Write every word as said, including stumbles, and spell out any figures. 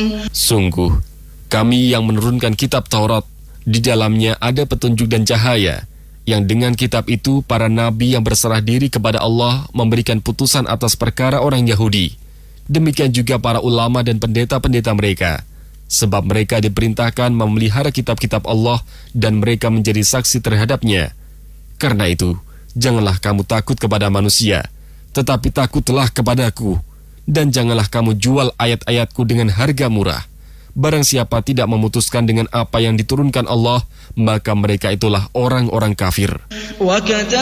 Sungguh, kami yang menurunkan kitab Taurat, di dalamnya ada petunjuk dan cahaya, yang dengan kitab itu para nabi yang berserah diri kepada Allah memberikan putusan atas perkara orang Yahudi. Demikian juga para ulama dan pendeta-pendeta mereka, sebab mereka diperintahkan memelihara kitab-kitab Allah dan mereka menjadi saksi terhadapnya. Karena itu, janganlah kamu takut kepada manusia, tetapi takutlah kepadaku, dan janganlah kamu jual ayat-ayatku dengan harga murah. Barang siapa tidak memutuskan dengan apa yang diturunkan Allah, maka mereka itulah orang-orang kafir.